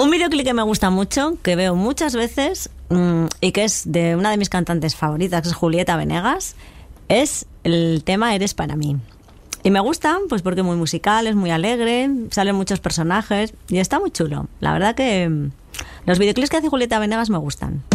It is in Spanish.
Un videoclip que me gusta mucho, que veo muchas veces y que es de una de mis cantantes favoritas, que es Julieta Venegas, es el tema Eres para mí. Y me gusta, pues porque es muy musical, es muy alegre, salen muchos personajes y está muy chulo. La verdad que los videoclips que hace Julieta Venegas me gustan.